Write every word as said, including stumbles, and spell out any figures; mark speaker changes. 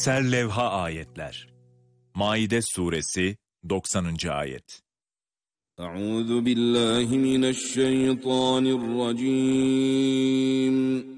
Speaker 1: Serlevha ayetler. Maide suresi doksanıncı ayet.
Speaker 2: Euzu billahi mineşşeytanirracim.